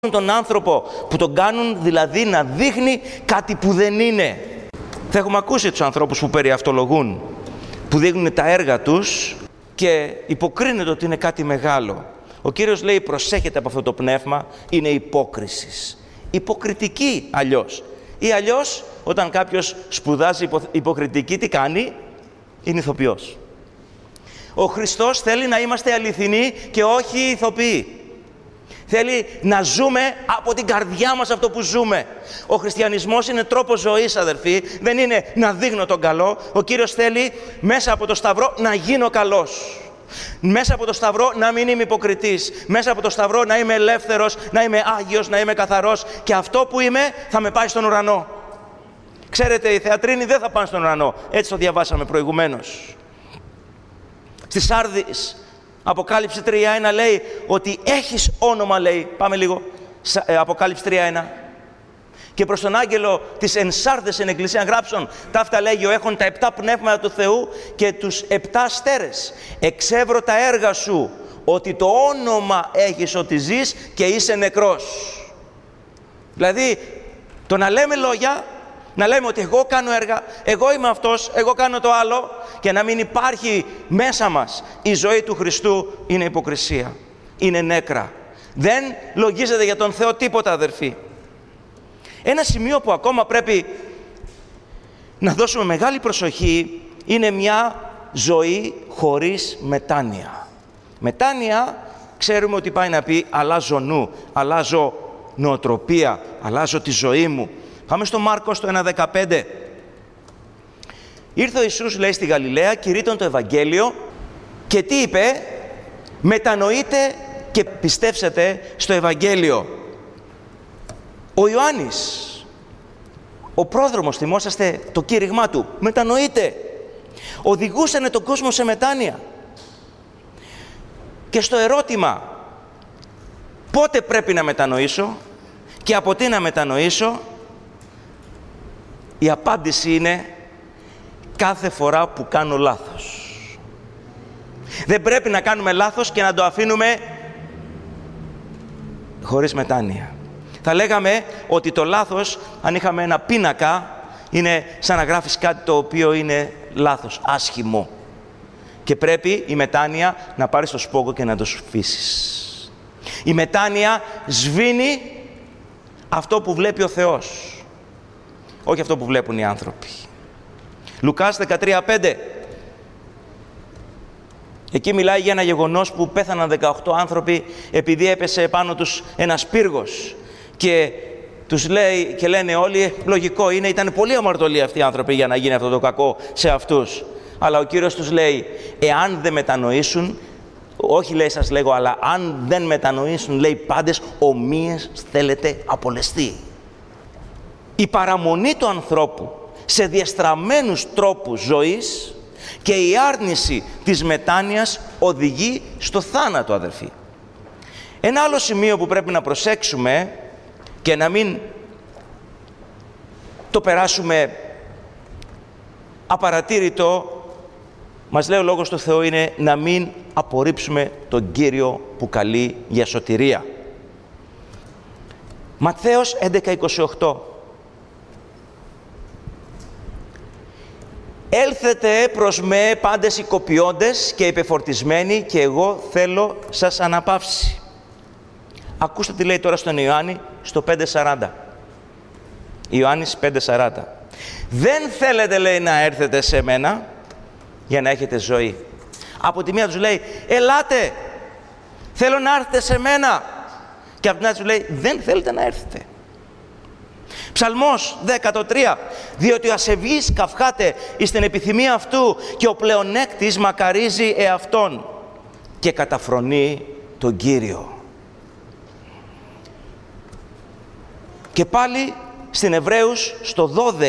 τον άνθρωπο, που τον κάνουν δηλαδή να δείχνει κάτι που δεν είναι. Θα έχουμε ακούσει τους ανθρώπους που περιαυτολογούν, που δείχνουν τα έργα τους και υποκρίνεται ότι είναι κάτι μεγάλο. Ο Κύριος λέει προσέχετε από αυτό το πνεύμα, είναι υπόκρισης. Υποκριτική αλλιώς. Ή αλλιώς όταν κάποιος σπουδάζει υποκριτική, τι κάνει? Είναι ηθοποιός. Ο Χριστός θέλει να είμαστε αληθινοί και όχι ηθοποιοί. Θέλει να ζούμε από την καρδιά μας αυτό που ζούμε. Ο χριστιανισμός είναι τρόπος ζωής, αδερφοί. Δεν είναι να δείχνω τον καλό. Ο Κύριος θέλει μέσα από το Σταυρό να γίνω καλός. Μέσα από το Σταυρό να μην είμαι υποκριτής. Μέσα από το Σταυρό να είμαι ελεύθερος, να είμαι άγιος, να είμαι καθαρός. Και αυτό που είμαι θα με πάει στον ουρανό. Ξέρετε, οι θεατρίνοι δεν θα πάνε στον ουρανό. Έτσι το διαβάσαμε προηγουμένως. Στη Σάρδης, Αποκάλυψη 3.1 λέει ότι έχεις όνομα, λέει. Πάμε λίγο. Αποκάλυψη 3.1. Και προς τον άγγελο της ενσάρδες εν εκκλησία γράψον, ταύτα λέγει ο έχων τα 7 πνεύματα του Θεού και τους 7 αστέρες. Εξεύρω τα έργα σου, ότι το όνομα έχεις ότι ζεις και είσαι νεκρός. Δηλαδή, το να λέμε λόγια, να λέμε ότι εγώ κάνω έργα, εγώ είμαι αυτός, εγώ κάνω το άλλο, και να μην υπάρχει μέσα μας η ζωή του Χριστού, είναι υποκρισία, είναι νέκρα. Δεν λογίζεται για τον Θεό τίποτα, αδερφοί. Ένα σημείο που ακόμα πρέπει να δώσουμε μεγάλη προσοχή είναι μια ζωή χωρίς μετάνοια. Μετάνοια ξέρουμε ότι πάει να πει αλλάζω νου, αλλάζω νοοτροπία, αλλάζω τη ζωή μου. Πάμε στο Μάρκο στο 1.15. Ήρθε ο Ιησούς, λέει, στη Γαλιλαία, κηρύττων το Ευαγγέλιο και τι είπε? Μετανοείτε και πιστεύσετε στο Ευαγγέλιο. Ο Ιωάννης, ο πρόδρομος, θυμόσαστε το κήρυγμά του, μετανοείτε. Οδηγούσανε τον κόσμο σε μετάνοια. Και στο ερώτημα πότε πρέπει να μετανοήσω και από τι να μετανοήσω, η απάντηση είναι κάθε φορά που κάνω λάθος. Δεν πρέπει να κάνουμε λάθος και να το αφήνουμε χωρίς μετάνοια. Θα λέγαμε ότι το λάθος, αν είχαμε ένα πίνακα, είναι σαν να γράφεις κάτι το οποίο είναι λάθος, άσχημο. Και πρέπει η μετάνοια να πάρεις το σπόγκο και να το σφίσεις. Η μετάνοια σβήνει αυτό που βλέπει ο Θεός, όχι αυτό που βλέπουν οι άνθρωποι. Λουκάς 13.5. Εκεί μιλάει για ένα γεγονός που πέθαναν 18 άνθρωποι επειδή έπεσε επάνω τους ένας πύργος. Και τους λέει και λένε όλοι, λογικό είναι, ήταν πολύ αμαρτωλοί αυτοί οι άνθρωποι για να γίνει αυτό το κακό σε αυτούς. Αλλά ο Κύριος τους λέει, εάν δεν μετανοήσουν, όχι λέει σας λέγω, αλλά αν δεν μετανοήσουν, λέει πάντες, ομοίες θέλετε απολεστεί. Η παραμονή του ανθρώπου σε διαστραμμένους τρόπους ζωής και η άρνηση της μετάνοιας οδηγεί στο θάνατο, αδερφοί. Ένα άλλο σημείο που πρέπει να προσέξουμε και να μην το περάσουμε απαρατήρητο, μας λέει ο Λόγος του Θεού, είναι να μην απορρίψουμε τον Κύριο που καλεί για σωτηρία. Ματθαίος 11.28. Έλθετε προς με πάντες οι κοπιώντες και υπεφορτισμένοι και εγώ θέλω σας αναπαύσει. Ακούστε τι λέει τώρα στον Ιωάννη στο 5.40. Ιωάννης 5.40. Δεν θέλετε, λέει, να έρθετε σε μένα για να έχετε ζωή. Από τη μία τους λέει, ελάτε, θέλω να έρθετε σε μένα. Και από την άλλη τους λέει, δεν θέλετε να έρθετε. Ψαλμός 10.3. Διότι ο ασεβής καυχάται εις την επιθυμία αυτού και ο πλεονέκτης μακαρίζει εαυτόν και καταφρονεί τον Κύριο. Και πάλι στην Εβραίους στο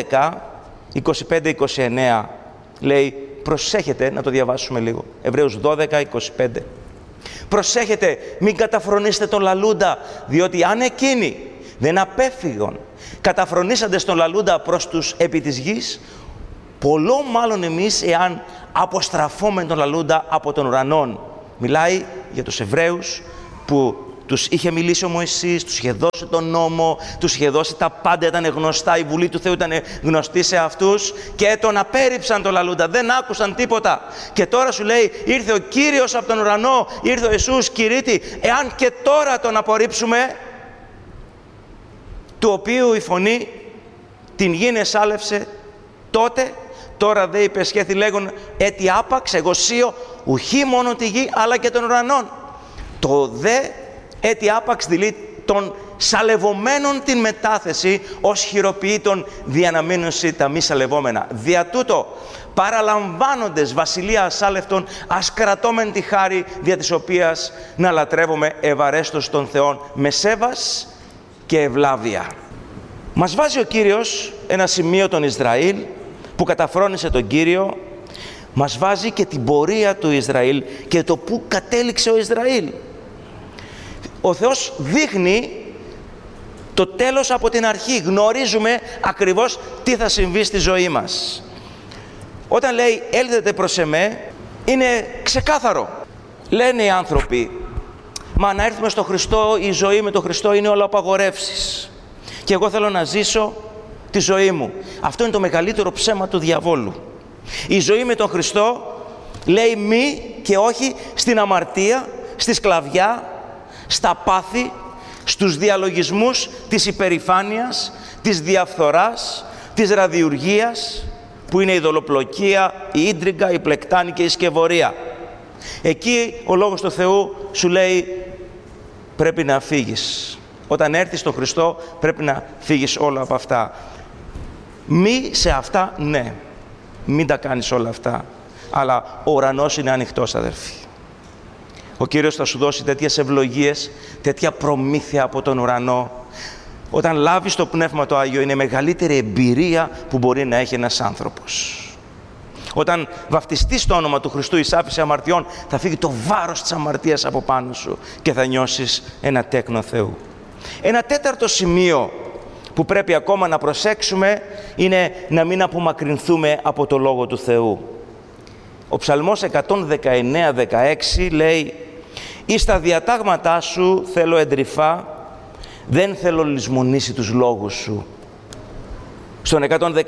12.25-29 λέει, προσέχετε, να το διαβάσουμε λίγο. Εβραίους 12.25. Προσέχετε, μην καταφρονήσετε τον λαλούντα, διότι αν εκείνοι δεν απέφυγον καταφρονήσαντε στον λαλούντα προς τους επί της γης, πολλό μάλλον εμείς εάν αποστραφούμε τον λαλούντα από τον ουρανόν. Μιλάει για τους Εβραίους που τους είχε μιλήσει ο Μωυσής, τους είχε δώσει τον νόμο, τους είχε δώσει τα πάντα, ήταν γνωστά, η Βουλή του Θεού ήταν γνωστή σε αυτούς και τον απέρριψαν τον λαλούντα, δεν άκουσαν τίποτα. Και τώρα σου λέει, ήρθε ο Κύριος από τον ουρανό, ήρθε ο Ιησούς κηρύττει, εάν και τώρα τον απορρίψουμε, του οποίου η φωνή την γην εσάλευσε τότε, τώρα δε υπεσχέθη λέγον έτι άπαξ, εγώ σύω, ουχή μόνο τη γη, αλλά και των ουρανών. Το δε έτι άπαξ δηλεί των σαλευομένων την μετάθεση, ως χειροποιείτων διαναμείνωση τα μη σαλευόμενα. Δια τούτο, παραλαμβάνοντες βασιλεία ασάλευτων, ας κρατώμεν τη χάρη δια της οποίας να λατρεύουμε ευαρέστος των Θεών με σέβας και ευλάβεια. Μας βάζει ο Κύριος ένα σημείο τον Ισραήλ που καταφρόνησε τον Κύριο, μας βάζει και την πορεία του Ισραήλ και το που κατέληξε ο Ισραήλ. Ο Θεός δείχνει το τέλος από την αρχή. Γνωρίζουμε ακριβώς τι θα συμβεί στη ζωή μας. Όταν λέει έλθετε προς εμέ, είναι ξεκάθαρο. Λένε οι άνθρωποι, μα να έρθουμε στο Χριστό, η ζωή με τον Χριστό είναι όλα απαγορεύσεις. Και εγώ θέλω να ζήσω τη ζωή μου. Αυτό είναι το μεγαλύτερο ψέμα του διαβόλου. Η ζωή με τον Χριστό λέει μη και όχι στην αμαρτία, στη σκλαβιά, στα πάθη, στους διαλογισμούς της υπερηφάνειας, της διαφθοράς, της ραδιουργίας, που είναι η δολοπλοκία, η ίντριγκα, η πλεκτάνη και η σκευωρία. Εκεί ο Λόγος του Θεού σου λέει πρέπει να φύγεις. Όταν έρθεις στον Χριστό πρέπει να φύγεις όλα από αυτά. Μη σε αυτά, ναι. Μην τα κάνεις όλα αυτά. Αλλά ο ουρανός είναι ανοιχτός, αδερφοί. Ο Κύριος θα σου δώσει τέτοιες ευλογίες, τέτοια προμήθεια από τον ουρανό. Όταν λάβεις το Πνεύμα το Άγιο, είναι η μεγαλύτερη εμπειρία που μπορεί να έχει ένας άνθρωπος. Όταν βαφτιστείς στο όνομα του Χριστού εις άφεση αμαρτιών, θα φύγει το βάρος της αμαρτίας από πάνω σου και θα νιώσεις ένα τέκνο Θεού. Ένα τέταρτο σημείο που πρέπει ακόμα να προσέξουμε είναι να μην απομακρυνθούμε από το Λόγο του Θεού. Ο Ψαλμός 119-16 λέει «Εις τα διατάγματά σου θέλω εντρυφά, δεν θέλω λησμονήσει τους λόγους σου». Στον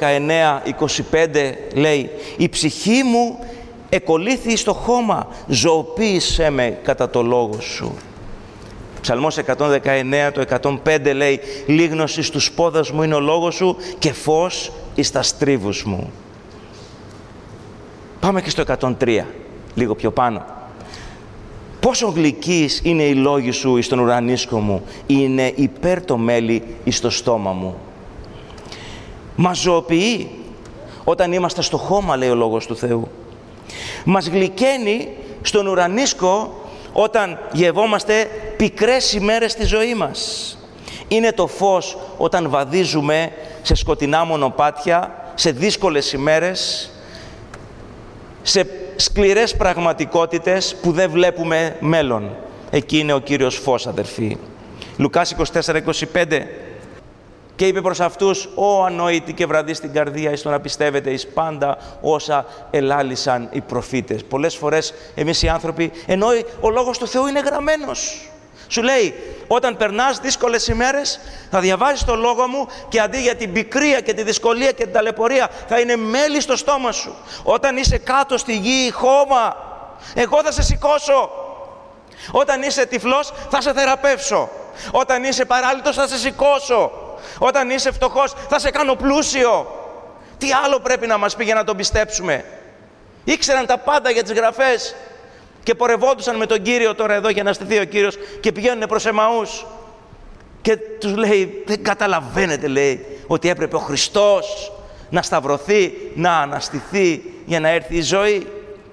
119-25 λέει «Η ψυχή μου εκολύθη στο χώμα, ζωοποίησέ με κατά το λόγο σου». Ψαλμός 119, το 105 λέει «Λίγνος εις τους πόδας μου είναι ο λόγος σου και φως εις τα στρίβους μου». Πάμε και στο 103, λίγο πιο πάνω. «Πόσο γλυκείς είναι οι λόγοι σου εις τον ουρανίσκο μου, είναι υπέρ το μέλι εις το στόμα μου». Μας ζωοποιεί όταν είμαστε στο χώμα, λέει ο Λόγος του Θεού. Μας γλυκαίνει στον ουρανίσκο όταν γευόμαστε πικρές ημέρες στη ζωή μας. Είναι το φως όταν βαδίζουμε σε σκοτεινά μονοπάτια, σε δύσκολες ημέρες, σε σκληρές πραγματικότητες που δεν βλέπουμε μέλλον. Εκεί είναι ο Κύριος φως, αδερφοί. Λουκάς 24-25. Και είπε προς αυτούς, «Ω ανόητοι και βραδύ στην καρδία, εις το να πιστεύετε εις πάντα όσα ελάλησαν οι προφήτες». Πολλές φορές εμείς οι άνθρωποι, ενώ ο Λόγος του Θεού είναι γραμμένος, σου λέει, όταν περνάς δύσκολες ημέρες, θα διαβάζεις το Λόγο μου και αντί για την πικρία και τη δυσκολία και την ταλαιπωρία, θα είναι μέλι στο στόμα σου. Όταν είσαι κάτω στη γη, χώμα, εγώ θα σε σηκώσω. Όταν είσαι τυφλός, θα σε θεραπεύσω. Όταν είσαι παράλυτος, θα σε σηκώσω. Όταν είσαι φτωχός, θα σε κάνω πλούσιο. Τι άλλο πρέπει να μας πει για να τον πιστέψουμε? Ήξεραν τα πάντα για τις γραφές και πορευόντουσαν με τον Κύριο τώρα εδώ για να στηθεί ο Κύριος και πηγαίνουν προς Εμαούς. Και τους λέει, δεν καταλαβαίνετε, λέει, ότι έπρεπε ο Χριστός να σταυρωθεί, να αναστηθεί για να έρθει η ζωή.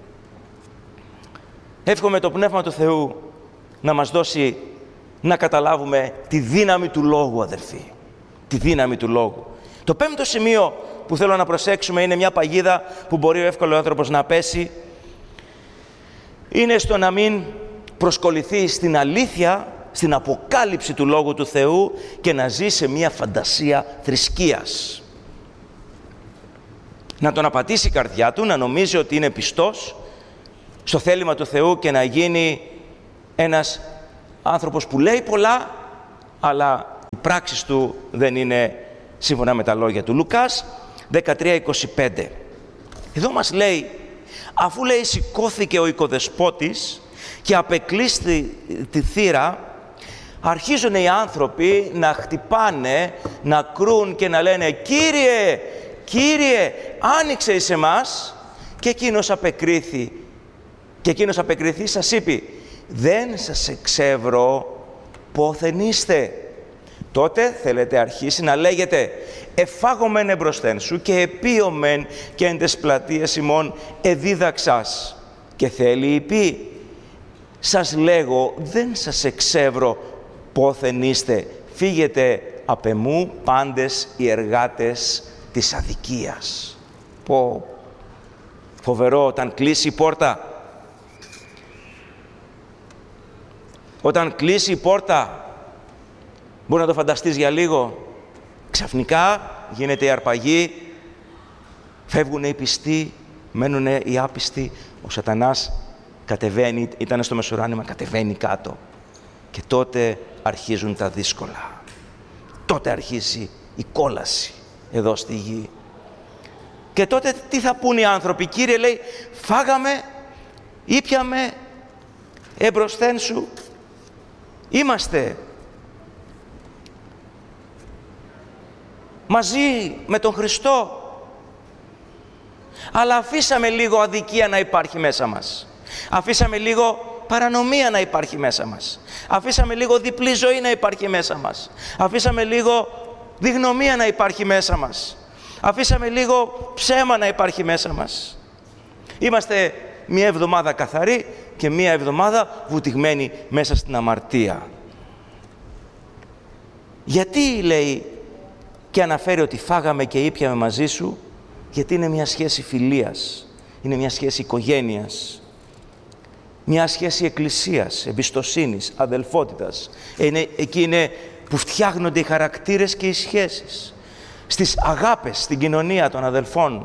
Εύχομαι το Πνεύμα του Θεού να μας δώσει να καταλάβουμε τη δύναμη του Λόγου, αδερφοί. Τη δύναμη του Λόγου. Το πέμπτο σημείο που θέλω να προσέξουμε είναι μια παγίδα που μπορεί ο εύκολος άνθρωπος να πέσει. Είναι στο να μην προσκοληθεί στην αλήθεια, στην αποκάλυψη του Λόγου του Θεού και να ζει σε μια φαντασία θρησκείας. Να τον απατήσει η καρδιά του, να νομίζει ότι είναι πιστός στο θέλημα του Θεού και να γίνει ένας άνθρωπος που λέει πολλά, αλλά οι πράξεις του δεν είναι σύμφωνα με τα λόγια του. Λουκάς 13:25. Εδώ μας λέει, αφού λέει σηκώθηκε ο οικοδεσπότης και απεκλείστη τη θύρα, αρχίζουν οι άνθρωποι να χτυπάνε, να κρούν και να λένε «Κύριε, Κύριε, άνοιξε εις εμάς». Και εκείνος απεκρίθη. Και εκείνος απεκριθεί, σας είπε «Δεν σας εξεύρω πόθεν είστε». Τότε θέλετε αρχίσει να λέγετε «Εφάγομεν εμπροσθέν σου και επίομεν και εν τες πλατείες ημών εδίδαξας». Και θέλει πει «Σας λέγω, δεν σας εξεύρω πόθεν είστε, φύγετε απ' εμού πάντες οι εργάτες της αδικίας». Πω, φοβερό όταν κλείσει η πόρτα. Όταν κλείσει η πόρτα, μπορεί να το φανταστείς για λίγο, ξαφνικά γίνεται η αρπαγή, φεύγουν οι πιστοί, μένουν οι άπιστοι, ο σατανάς κατεβαίνει, ήταν στο μεσουράνημα, κατεβαίνει κάτω. Και τότε αρχίζουν τα δύσκολα. Τότε αρχίζει η κόλαση εδώ στη γη. Και τότε τι θα πούν οι άνθρωποι? Κύριε, λέει, φάγαμε, ήπιαμε, εμπροσθέν σου είμαστε. Μαζί με τον Χριστό. Αλλά αφήσαμε λίγο αδικία να υπάρχει μέσα μας. Αφήσαμε λίγο παρανομία να υπάρχει μέσα μας. Αφήσαμε λίγο διπλή ζωή να υπάρχει μέσα μας. Αφήσαμε λίγο διγνωμία να υπάρχει μέσα μας. Αφήσαμε λίγο ψέμα να υπάρχει μέσα μας. Είμαστε μία εβδομάδα καθαροί και μία εβδομάδα βουτυγμένοι μέσα στην αμαρτία. Γιατί λέει και αναφέρει ότι φάγαμε και ήπιαμε μαζί σου? Γιατί είναι μια σχέση φιλίας, είναι μια σχέση οικογένειας, μια σχέση εκκλησίας, εμπιστοσύνης, αδελφότητας. Εκεί είναι που φτιάχνονται οι χαρακτήρες και οι σχέσεις. Στις αγάπες, στην κοινωνία των αδελφών.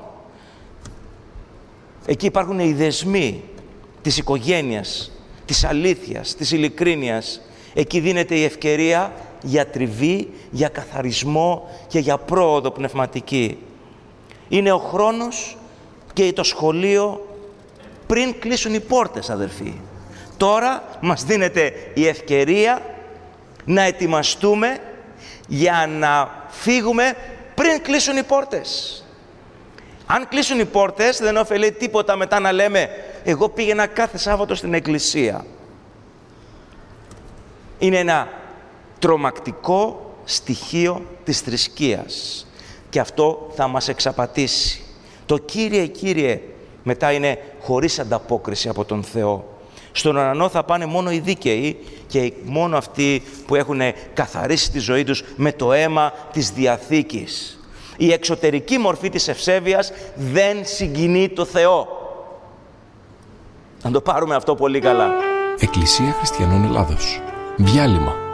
Εκεί υπάρχουν οι δεσμοί της οικογένειας, της αλήθειας, της ειλικρίνειας. Εκεί δίνεται η ευκαιρία για τριβή, για καθαρισμό και για πρόοδο πνευματική. Είναι ο χρόνος και το σχολείο πριν κλείσουν οι πόρτες, αδελφοί. Τώρα μας δίνεται η ευκαιρία να ετοιμαστούμε για να φύγουμε πριν κλείσουν οι πόρτες. Αν κλείσουν οι πόρτες, δεν ωφελεί τίποτα μετά να λέμε «Εγώ πήγαινα κάθε Σάββατο στην εκκλησία». Είναι ένα τρομακτικό στοιχείο της θρησκείας και αυτό θα μας εξαπατήσει. Το «Κύριε, Κύριε» μετά είναι χωρίς ανταπόκριση από τον Θεό. Στον ουρανό θα πάνε μόνο οι δίκαιοι και μόνο αυτοί που έχουν καθαρίσει τη ζωή τους με το αίμα της Διαθήκης. Η εξωτερική μορφή της ευσέβειας δεν συγκινεί το Θεό. Να το πάρουμε αυτό πολύ καλά. Εκκλησία Χριστιανών Ελλάδος. Διάλειμμα.